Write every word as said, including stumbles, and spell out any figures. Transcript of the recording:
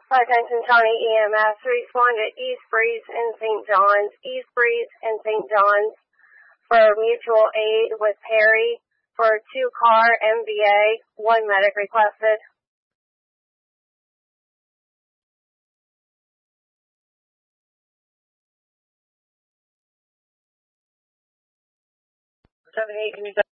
Attention County E M S, respond to East Breeze and Saint John's. East Breeze and Saint John's for mutual aid with Perry for two car M V A, one medic requested. seven eight, can you